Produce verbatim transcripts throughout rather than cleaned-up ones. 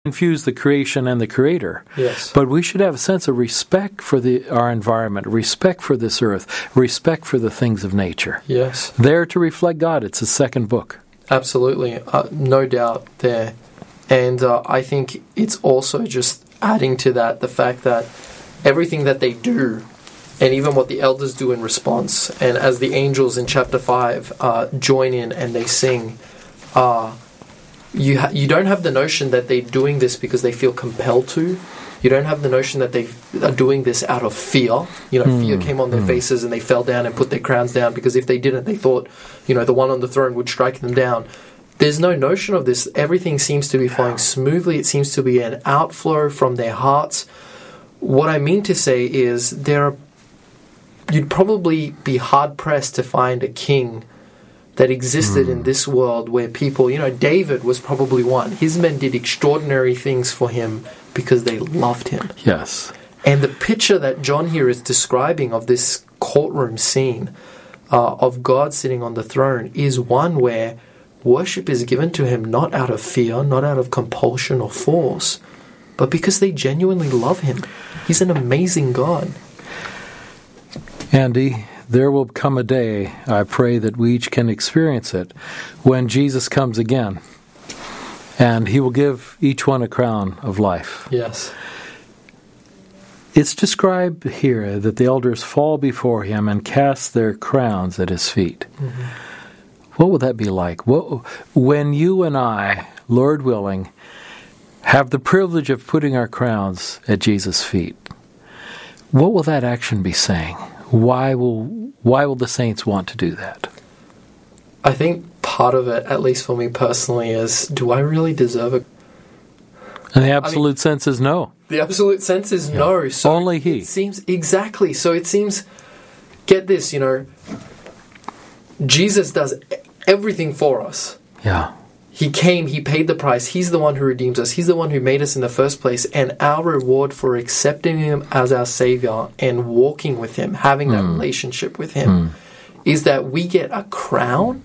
confuse the creation and the creator. Yes. But we should have a sense of respect for the our environment, respect for this earth, respect for the things of nature. Yes. There to reflect God. It's a second book. Absolutely. Uh, no doubt there. And uh, I think it's also just adding to that the fact that everything that they do, and even what the elders do in response, and as the angels in chapter five uh, join in and they sing, uh, you ha- you don't have the notion that they're doing this because they feel compelled to. You don't have the notion that they are doing this out of fear. You know, mm. fear came on their mm. faces and they fell down and put their crowns down, because if they didn't, they thought, you know, the one on the throne would strike them down. There's no notion of this. Everything seems to be flowing smoothly. It seems to be an outflow from their hearts. What I mean to say is there are, you'd probably be hard-pressed to find a king that existed mm. in this world where people, you know, David was probably one. His men did extraordinary things for him because they loved him. Yes. And the picture that John here is describing of this courtroom scene uh, of God sitting on the throne is one where worship is given to him not out of fear, not out of compulsion or force, but because they genuinely love him. He's an amazing God. Andy, there will come a day, I pray that we each can experience it, when Jesus comes again, and he will give each one a crown of life. Yes. It's described here that the elders fall before him and cast their crowns at his feet. Mm-hmm. What would that be like? What, when you and I, Lord willing, have the privilege of putting our crowns at Jesus' feet, what will that action be saying? Why will why will the saints want to do that? I think part of it, at least for me personally, is, do I really deserve it? And the absolute I mean, sense is no. The absolute sense is yeah. no. So only he. It seems, exactly. So it seems, get this, you know, Jesus does everything for us. Yeah. He came, he paid the price, he's the one who redeems us, he's the one who made us in the first place, and our reward for accepting him as our Savior and walking with him, having that mm. relationship with him, mm. is that we get a crown.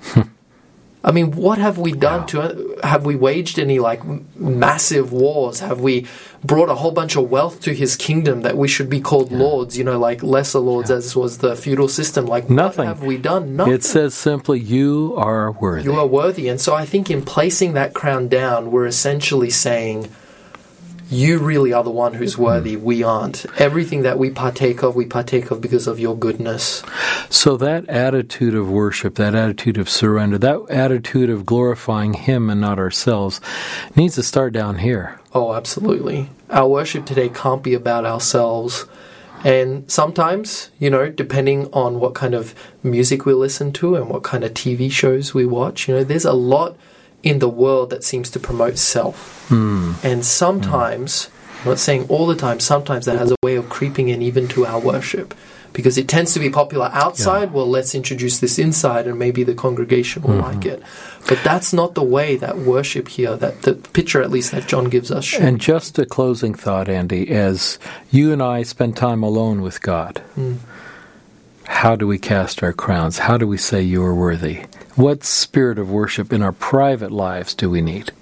I mean, what have we done yeah. to, have we waged any like massive wars? Have we brought a whole bunch of wealth to his kingdom that we should be called yeah. lords, you know, like lesser lords yeah. as was the feudal system? Like, nothing. What have we done? Nothing. It says simply, you are worthy. You are worthy. And so I think in placing that crown down, we're essentially saying, you really are the one who's worthy. Mm. We aren't. Everything that we partake of, we partake of because of your goodness. So that attitude of worship, that attitude of surrender, that attitude of glorifying him and not ourselves needs to start down here. Oh, absolutely. Our worship today can't be about ourselves. And sometimes, you know, depending on what kind of music we listen to and what kind of T V shows we watch, you know, there's a lot in the world that seems to promote self. Mm. And sometimes, mm. I'm not saying all the time, sometimes that has a way of creeping in even to our worship. Because it tends to be popular outside, yeah. well, let's introduce this inside and maybe the congregation will mm-hmm. like it. But that's not the way that worship here, that the picture at least that John gives us. Should. And just a closing thought, Andy, as you and I spend time alone with God, mm. how do we cast our crowns? How do we say you are worthy? What spirit of worship in our private lives do we need?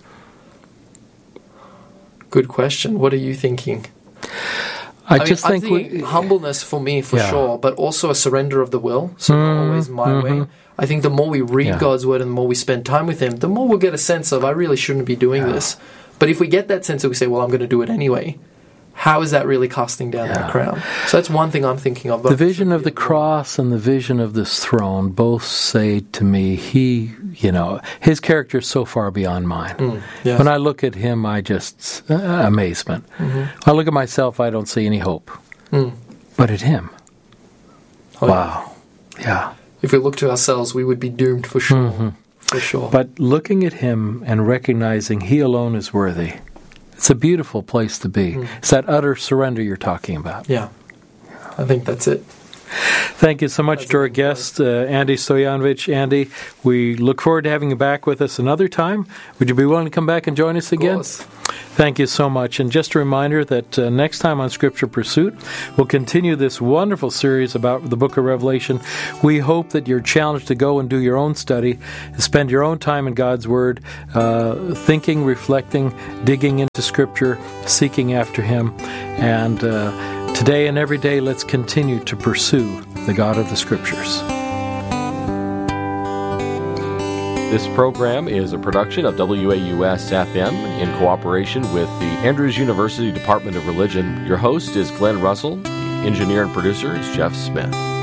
Good question. What are you thinking? I, I just mean, think, I think we, humbleness for me, for yeah. sure, but also a surrender of the will. So mm, not always my mm-hmm. way. I think the more we read yeah. God's word and the more we spend time with him, the more we'll get a sense of, I really shouldn't be doing yeah. this. But if we get that sense that we say, well, I'm going to do it anyway, how is that really casting down yeah. that crown? So that's one thing I'm thinking of. The vision of the cross and the vision of this throne both say to me, he, you know, his character is so far beyond mine. Mm, yes. When I look at him, I just, uh, amazement. Mm-hmm. I look at myself, I don't see any hope. Mm. But at him, oh, wow. Yeah. yeah. If we look to ourselves, we would be doomed for sure. Mm-hmm. For sure. But looking at him and recognizing he alone is worthy, it's a beautiful place to be. Mm. It's that utter surrender you're talking about. Yeah. I think that's it. Thank you so much that's to our guest, uh, Andy Stoyanovich. Andy, we look forward to having you back with us another time. Would you be willing to come back and join us again? Of course. Thank you so much. And just a reminder that uh, next time on Scripture Pursuit, we'll continue this wonderful series about the book of Revelation. We hope that you're challenged to go and do your own study, spend your own time in God's Word, uh, thinking, reflecting, digging into Scripture, seeking after Him. And uh, today and every day, let's continue to pursue the God of the Scriptures. This program is a production of W A U S F M in cooperation with the Andrews University Department of Religion. Your host is Glenn Russell. The engineer and producer is Jeff Smith.